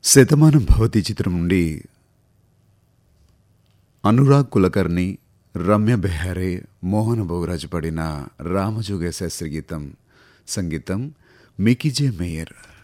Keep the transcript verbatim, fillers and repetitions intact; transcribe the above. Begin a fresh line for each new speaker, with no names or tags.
శతమానం భవతి చిత్రం నుండి అనురాగ్ కులకర్ణి, రమ్య బెహారే, మోహన భోగరాజు పడిన రామజోగ శాస్త్రి గీతం. సంగీతం మికీ జే మేయర్.